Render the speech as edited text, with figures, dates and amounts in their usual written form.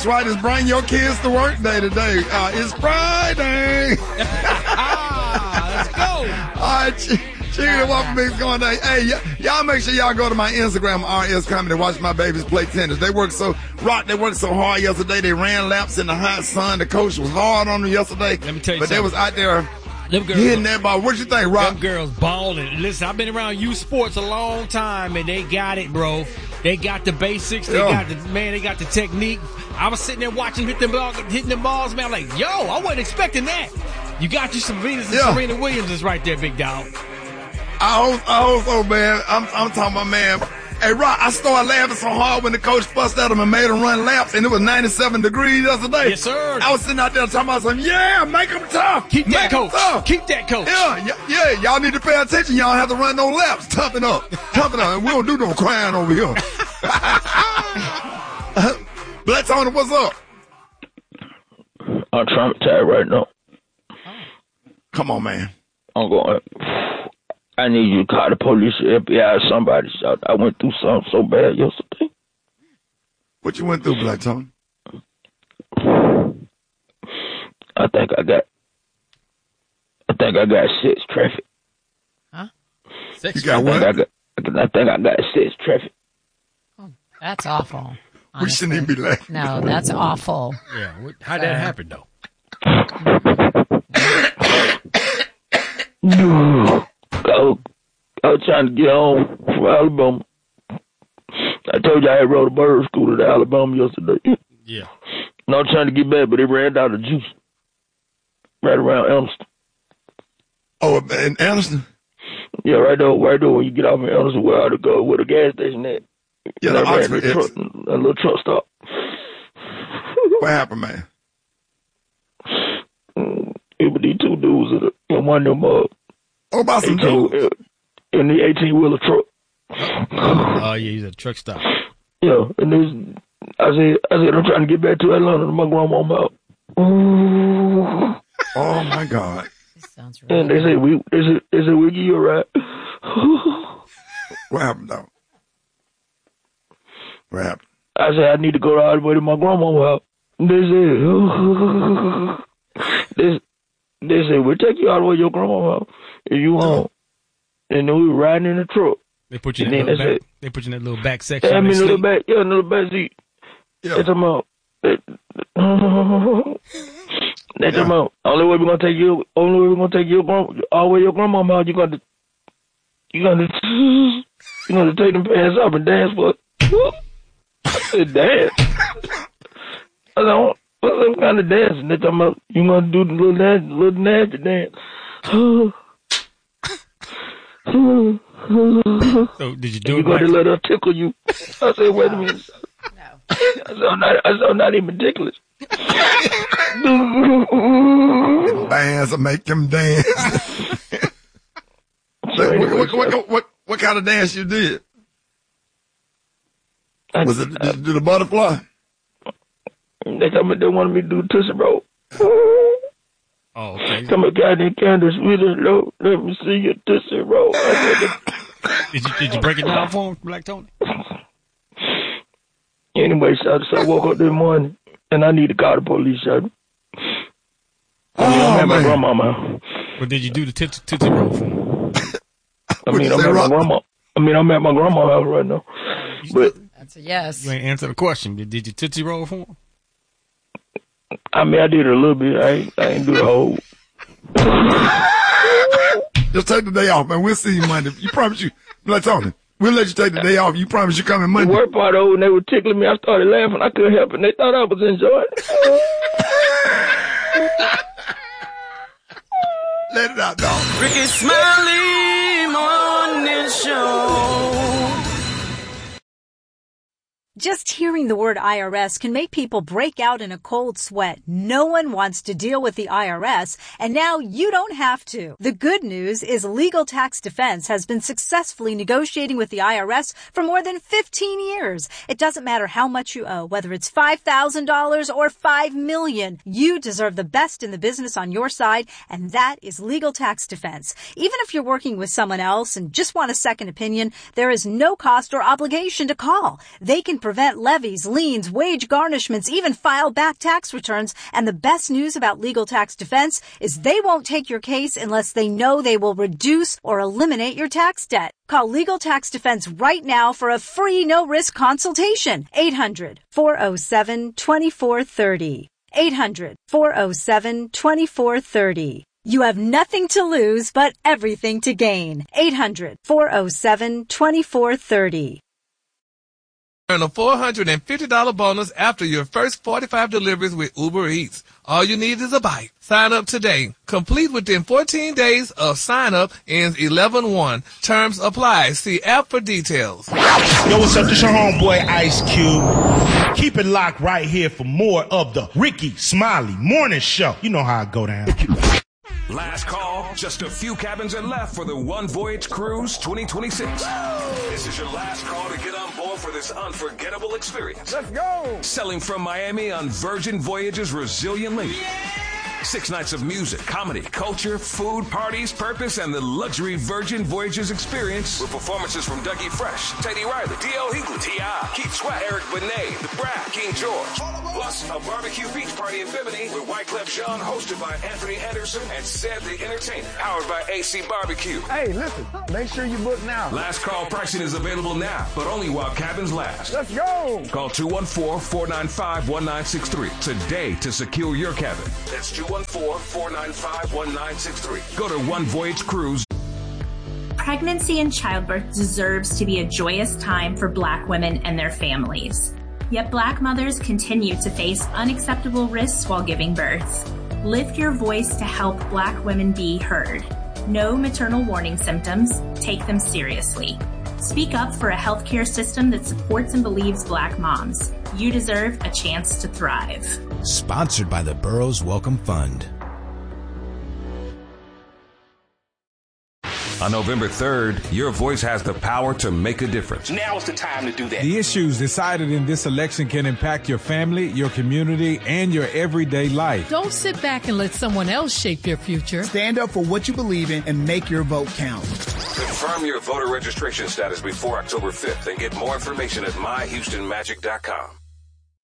That's right. It's Bring Your Kids to Work Day today. It's Friday. Let's go. All right, Chicken and Waffle Mix going day. Hey, y'all make sure y'all go to my Instagram, RS Comedy, watch my babies play tennis. They worked so hard yesterday. They ran laps in the hot sun. The coach was hard on them yesterday. Let me tell you but something. They was out there Them girls, hitting that ball. What you think, Rock? Them girls balling. Listen, I've been around youth sports a long time, and they got it, bro. They got the basics. They got the technique. I was sitting there watching hitting the balls, man. I'm like, yo, I wasn't expecting that. You got you some Venus and Serena Williams is right there, big dog. I hope so, man. I'm talking about, man. Hey, Rock, I started laughing so hard when the coach fussed at him and made him run laps, and it was 97 degrees yesterday. Yes, sir. I was sitting out there talking about something. Yeah, make them tough. Keep that coach. Keep that coach. Yeah. Y'all need to pay attention. Y'all have to run no laps. Toughen up. And we don't do no crying over here. Black Tony, what's up? I'm traumatized right now. Come on, man. I'm going. I need you to call the police, FBI, or somebody. I went through something so bad yesterday. What you went through, Black Tony? I think I got sex traffic. Huh? You got what? I think I got sex traffic. Oh, that's awful. We shouldn't even be laughing. No, that's awful. Yeah. How'd that happen, though? I was trying to get home from Alabama. I told you I had rode a bird scooter to Alabama yesterday. Yeah. And I was trying to get back, but they ran out of juice right around Anderson. Oh, in Anderson? Yeah, right there when you get off in Anderson, where the gas station at. Yeah, the Oxford. A little truck stop. What happened, man? It was these two dudes in one of them about some dudes? In the 18-wheeler truck. Oh, yeah, he's at a truck stop. Yeah, and I said, I'm trying to get back to Atlanta to my grandma's house. Oh my God! Sounds right. And they said we'll give you a ride. What happened, though? What happened? I said I need to go all the way to my grandma's house. They said we'll take you all the way to your grandma's house if you want. And then we were riding in the truck. They put you in that little back. They put you in that little back section. Yeah, in the little back. Yeah, in the little back seat. Yeah. They talking about. They talking about. Only way we're gonna take you all the way to your grandma's house. You gonna take them pants off and dance for it. I said dance. I said, what's some kind of dancing? They talking about you gonna do the little nasty dance. So did you do it? You got to let her tickle you. I said, wait a minute. No. I said, I'm not even ridiculous. Bands make them dance. What kind of dance you did? Was it did you do the butterfly? They told me they wanted me to do Tootsie Roll. Oh, okay. Come on, goddamn Candace, sweetest low. Let me see your Tootsie Roll. Did you break it down for him, Black Tony? Anyway, so I woke up this morning and I need to call the police. I'm at my grandmama. But did you do the Tootsie Roll for him? I'm at my grandma's house right now. But That's a yes. You ain't answer the question. Did you Tootsie Roll for him? I mean, I did a little bit. I ain't do the whole. Just take the day off, man. We'll see you Monday. You promise you. Black Tony, we'll let you take the day off. You promise you coming Monday. The worst part, though, when they were tickling me, I started laughing. I couldn't help it. They thought I was enjoying it. Let it out, dog. Ricky Smiley Morning Show. Just hearing the word IRS can make people break out in a cold sweat. No one wants to deal with the IRS, and now you don't have to. The good news is Legal Tax Defense has been successfully negotiating with the IRS for more than 15 years. It doesn't matter how much you owe, whether it's $5,000 or $5 million. You deserve the best in the business on your side, and that is Legal Tax Defense. Even if you're working with someone else and just want a second opinion, there is no cost or obligation to call. They can provide prevent levies, liens, wage garnishments, even file back tax returns. And the best news about Legal Tax Defense is they won't take your case unless they know they will reduce or eliminate your tax debt. Call Legal Tax Defense right now for a free no-risk consultation. 800-407-2430. 800-407-2430. You have nothing to lose but everything to gain. 800-407-2430. Earn a $450 bonus after your first 45 deliveries with Uber Eats. All you need is a bite. Sign up today. Complete within 14 days of sign up. Ends 11/1. Terms apply. See app for details. Yo, what's up? This your homeboy Ice Cube. Keep it locked right here for more of the Ricky Smiley Morning Show. You know how I go down. Last call. Just a few cabins are left for the One Voyage Cruise 2026. This is your last call to get on board for this unforgettable experience. Let's go. Sailing from Miami on Virgin Voyages Resilient Lady. 6 nights of music, comedy, culture, food, parties, purpose, and the luxury Virgin Voyages experience with performances from Dougie Fresh, Teddy Riley, D.L. Hughley, T.I., Keith Sweat, Eric Benet, The Brat, King George. Plus, a barbecue beach party in Bimini with Wyclef Jean, hosted by Anthony Anderson and Ced the Entertainer, powered by AC Barbecue. Hey, listen, make sure you book now. Last call pricing is available now, but only while cabins last. Let's go. Call 214-495-1963 today to secure your cabin. That's 214-495-1963. Go to One Voyage Cruise. Pregnancy and childbirth deserves to be a joyous time for Black women and their families. Yet Black mothers continue to face unacceptable risks while giving birth. Lift your voice to help Black women be heard. Know maternal warning symptoms. Take them seriously. Speak up for a healthcare system that supports and believes Black moms. You deserve a chance to thrive. Sponsored by the Burroughs Welcome Fund. On November 3rd, your voice has the power to make a difference. Now is the time to do that. The issues decided in this election can impact your family, your community, and your everyday life. Don't sit back and let someone else shape your future. Stand up for what you believe in and make your vote count. Confirm your voter registration status before October 5th and get more information at myhoustonmagic.com.